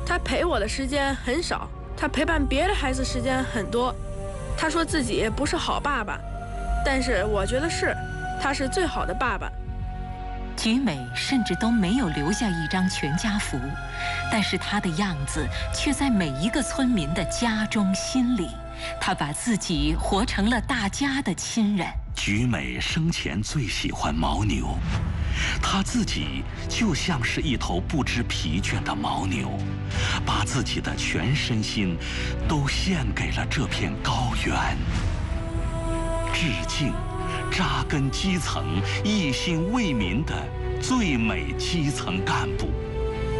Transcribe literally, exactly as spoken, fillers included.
他陪我的时间很少，他陪伴别的孩子时间很多。他说自己不是好爸爸，但是我觉得是，他是最好的爸爸。 菊美甚至都没有留下一张全家福，但是她的样子却在每一个村民的家中心里。她把自己活成了大家的亲人。 菊美生前最喜欢牦牛，她自己就像是一头不知疲倦的牦牛，把自己的全身心都献给了这片高原。致敬扎根基层、一心为民的最美基层干部。